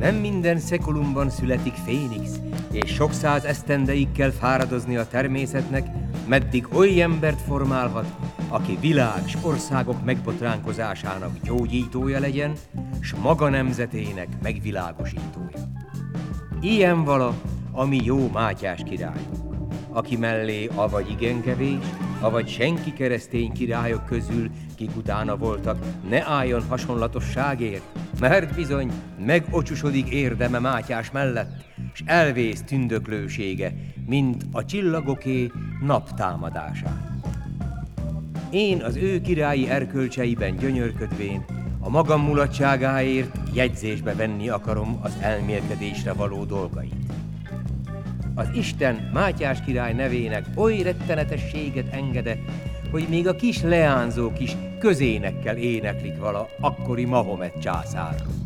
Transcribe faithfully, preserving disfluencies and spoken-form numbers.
Nem minden szekulumban születik fénix, és sok száz esztendeig kell fáradozni a természetnek, meddig oly embert formálhat, aki világ s országok megbotránkozásának gyógyítója legyen, s maga nemzetének megvilágosítója. Ilyen vala a mi jó Mátyás királyunk, aki mellé avagy igen kevés, avagy senki keresztény királyok közül, kik utána voltak, ne álljon hasonlatosságért, mert bizony megocsusodik érdeme Mátyás mellett, s elvész tündöklősége, mint a csillagoké naptámadásán. Én az ő királyi erkölcseiben gyönyörködvén, a magam mulatságáért jegyzésbe venni akarom az elmélkedésre való dolgait. Az Isten Mátyás király nevének oly rettenetességet engede, hogy még a kis leánzók is közénekkel éneklik vala akkori Mahomet császár.